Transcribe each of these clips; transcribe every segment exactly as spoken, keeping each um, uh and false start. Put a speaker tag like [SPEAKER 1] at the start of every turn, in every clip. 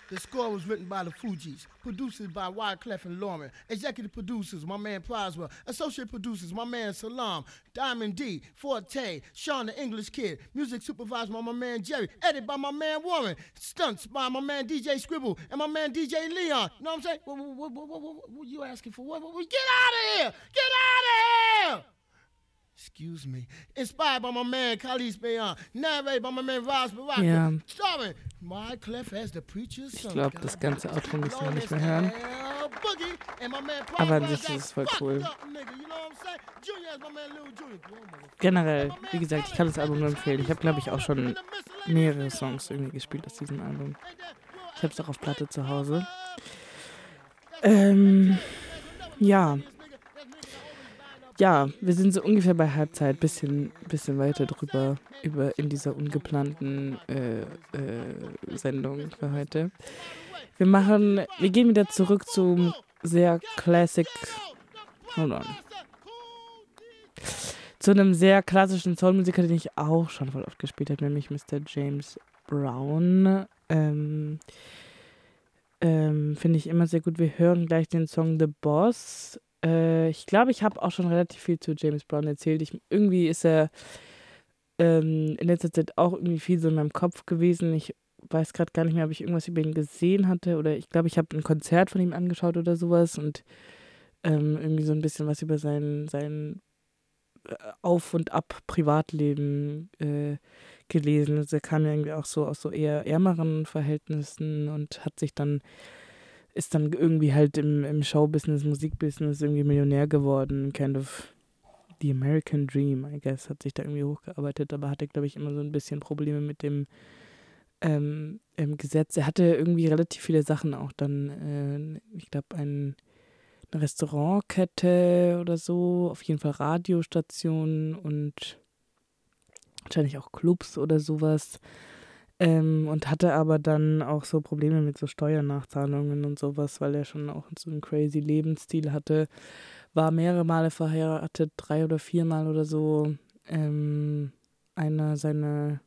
[SPEAKER 1] The score was written by the Fugees, produced by Wyclef and Lauren, executive producers, my man Prosper, associate producers, my man Salam, Diamond D, Forte, Sean the English Kid, music supervised by my man Jerry, edited by my man Warren, stunts by my man D J Scribble, and my man D J Leon. You know what I'm saying? What, what, what, what, what, what you asking for? What, what, what? Get out of here! Get out of here! Excuse me. Inspired by my man Khalis Bayan. Narrated by my man Raz Baraka.
[SPEAKER 2] Ja.
[SPEAKER 1] Starring Wyclef as the preacher's son.
[SPEAKER 2] Ich glaube, das ganze Outro müssen wir nicht mehr hören. Aber an sich ist es voll cool. Generell, wie gesagt, ich kann das Album nur empfehlen. Ich habe, glaube ich, auch schon mehrere Songs irgendwie gespielt aus diesem Album. Ich habe es auch auf Platte zu Hause. Ähm, ja. Ja, wir sind so ungefähr bei Halbzeit, bisschen, bisschen weiter drüber, über in dieser ungeplanten äh, äh, Sendung für heute. Wir machen, wir gehen wieder zurück zum sehr Classic, hold on, zu einem sehr klassischen Soulmusiker, den ich auch schon voll oft gespielt habe, nämlich Mister James Brown. Ähm, ähm, finde ich immer sehr gut. Wir hören gleich den Song The Boss. Ich glaube, ich habe auch schon relativ viel zu James Brown erzählt. Ich, irgendwie ist er ähm, in letzter Zeit auch irgendwie viel so in meinem Kopf gewesen. Ich weiß gerade gar nicht mehr, ob ich irgendwas über ihn gesehen hatte oder ich glaube, ich habe ein Konzert von ihm angeschaut oder sowas und ähm, irgendwie so ein bisschen was über sein, sein Auf- und Ab-Privatleben äh, gelesen. Also er kam ja irgendwie auch so aus so eher ärmeren Verhältnissen und hat sich dann ist dann irgendwie halt im, im Showbusiness, Musikbusiness irgendwie Millionär geworden. Kind of the American Dream, I guess, hat sich da irgendwie hochgearbeitet, aber hatte, glaube ich, immer so ein bisschen Probleme mit dem ähm, im Gesetz. Er hatte irgendwie relativ viele Sachen auch dann, äh, ich glaube, ein, eine Restaurantkette oder so, auf jeden Fall Radiostationen und wahrscheinlich auch Clubs oder sowas. Ähm, und hatte aber dann auch so Probleme mit so Steuernachzahlungen und sowas, weil er schon auch so einen crazy Lebensstil hatte. War mehrere Male verheiratet, drei oder viermal oder so. Ähm, einer seiner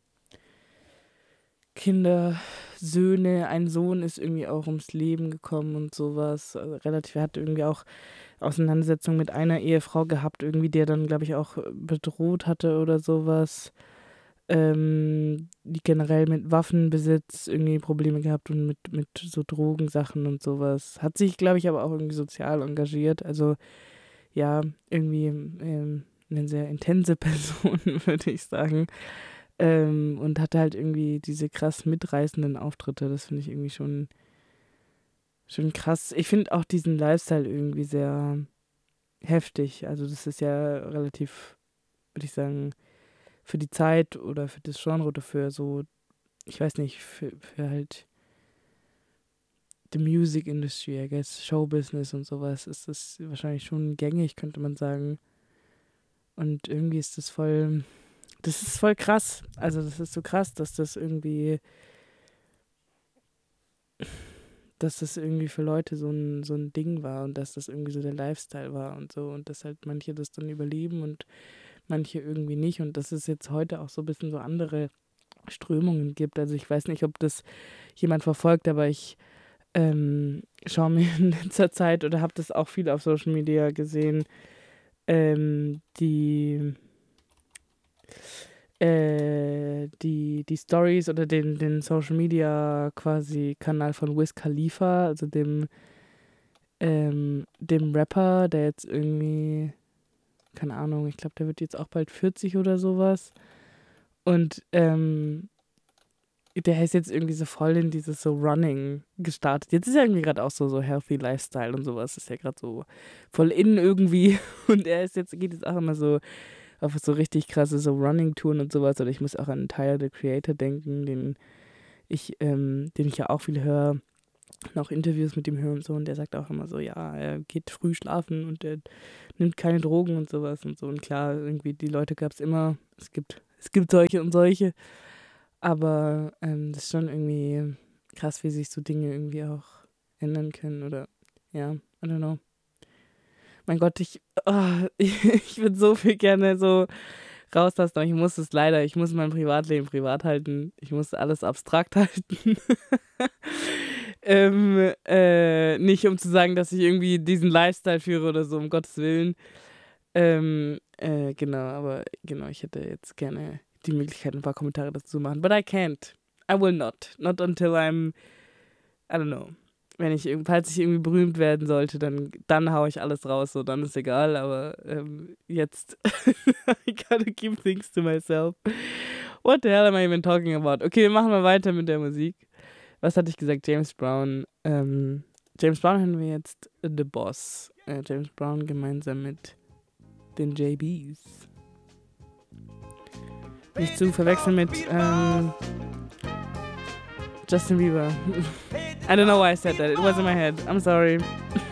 [SPEAKER 2] Kinder, Söhne, ein Sohn ist irgendwie auch ums Leben gekommen und sowas. Also relativ, er hat irgendwie auch Auseinandersetzungen mit einer Ehefrau gehabt, irgendwie, der dann, glaube ich, auch bedroht hatte oder sowas. Ähm, die generell mit Waffenbesitz irgendwie Probleme gehabt und mit, mit so Drogensachen und sowas. Hat sich, glaube ich, aber auch irgendwie sozial engagiert. Also ja, irgendwie ähm, eine sehr intense Person, würde ich sagen. Ähm, und hatte halt irgendwie diese krass mitreißenden Auftritte. Das finde ich irgendwie schon, schon krass. Ich finde auch diesen Lifestyle irgendwie sehr heftig. Also das ist ja relativ, würde ich sagen, für die Zeit oder für das Genre oder für so, ich weiß nicht, für, für halt the music industry, I guess, Showbusiness und sowas, ist das wahrscheinlich schon gängig, könnte man sagen. Und irgendwie ist das voll, das ist voll krass. Also das ist so krass, dass das irgendwie, dass das irgendwie für Leute so ein, so ein Ding war und dass das irgendwie so der Lifestyle war und so und dass halt manche das dann überleben und manche irgendwie nicht und dass es jetzt heute auch so ein bisschen so andere Strömungen gibt. Also ich weiß nicht, ob das jemand verfolgt, aber ich ähm, schaue mir in letzter Zeit oder habe das auch viel auf Social Media gesehen, ähm, die äh, die, die Stories oder den, den Social Media quasi Kanal von Wiz Khalifa, also dem ähm, dem Rapper, der jetzt irgendwie keine Ahnung, ich glaube, der wird jetzt auch bald vierzig oder sowas. Und ähm, der ist jetzt irgendwie so voll in dieses so Running gestartet. Jetzt ist er irgendwie gerade auch so, so Healthy Lifestyle und sowas. Ist ja gerade so voll in irgendwie. Und er ist jetzt, geht jetzt auch immer so auf so richtig krasse so Running-Touren und sowas. Oder ich muss auch an Tyler, the Creator, denken, den ich, ähm, den ich ja auch viel höre. Und auch Interviews mit ihm höre und so. Und der sagt auch immer so, ja, er geht früh schlafen und er nimmt keine Drogen und sowas und so. Und klar, irgendwie die Leute gab es immer. Es gibt, es gibt solche und solche. Aber ähm, das ist schon irgendwie krass, wie sich so Dinge irgendwie auch ändern können. Oder, ja, I don't know. Mein Gott, ich, oh, ich, ich würde so viel gerne so rauslassen, aber ich muss es leider, ich muss mein Privatleben privat halten. Ich muss alles abstrakt halten. ähm, äh, nicht um zu sagen, dass ich irgendwie diesen Lifestyle führe oder so, um Gottes Willen. Ähm, äh, genau, aber genau, ich hätte jetzt gerne die Möglichkeit, ein paar Kommentare dazu zu machen. But I can't. I will not. Not until I'm, I don't know. Wenn ich, falls ich irgendwie berühmt werden sollte, dann, dann haue ich alles raus, so, dann ist egal, aber ähm, jetzt, I gotta keep things to myself. What the hell am I even talking about? Okay, wir machen mal weiter mit der Musik. Was hatte ich gesagt? James Brown. Ähm, James Brown hören wir jetzt The Boss. Äh, James Brown gemeinsam mit den J Bs. Nicht zu verwechseln mit ähm, Justin Bieber. I don't know why I said that. It was in my head. I'm sorry.